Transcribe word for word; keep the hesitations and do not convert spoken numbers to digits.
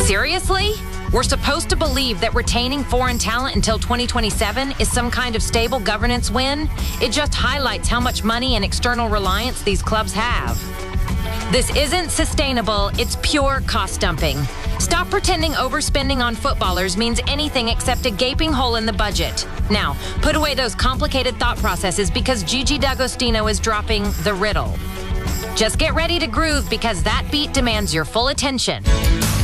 Seriously? We're supposed to believe that retaining foreign talent until twenty twenty-seven is some kind of stable governance win? It just highlights how much money and external reliance these clubs have. This isn't sustainable, it's pure cost dumping. Stop pretending overspending on footballers means anything except a gaping hole in the budget. Now, put away those complicated thought processes because Gigi D'Agostino is dropping the riddle. Just get ready to groove because that beat demands your full attention.